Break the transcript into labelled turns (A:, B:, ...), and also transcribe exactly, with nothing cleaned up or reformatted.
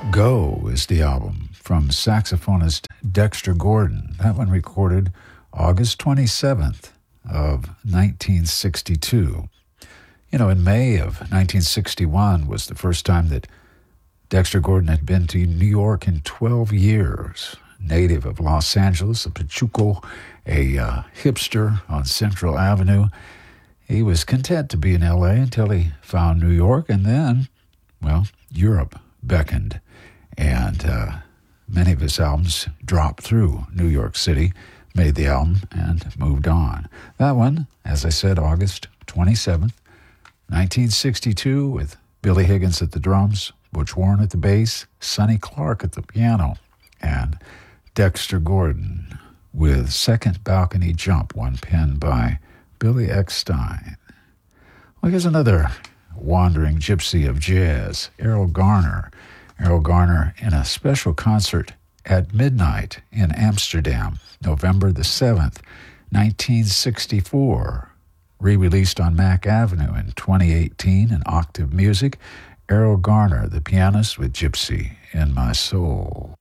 A: Go is the album from saxophonist Dexter Gordon. That one recorded August twenty-seventh of nineteen sixty-two. You know, in May of nineteen sixty-one was the first time that Dexter Gordon had been to New York in twelve years. Native of Los Angeles, a Pachuco, a uh, hipster on Central Avenue, he was content to be in L A until he found New York, and then, well, Europe beckoned. And uh, many of his albums dropped through New York City, made the album, and moved on. That one, as I said, August twenty-seventh, nineteen sixty-two, with Billy Higgins at the drums, Butch Warren at the bass, Sonny Clark at the piano, and Dexter Gordon with Second Balcony Jump, one penned by Billy Eckstine. Well, here's another wandering gypsy of jazz, Errol Garner. Errol Garner in a special concert at midnight in Amsterdam, November the seventh, nineteen sixty-four. Re-released on Mack Avenue in twenty eighteen in Octave Music. Errol Garner, the pianist with Gypsy in My Soul.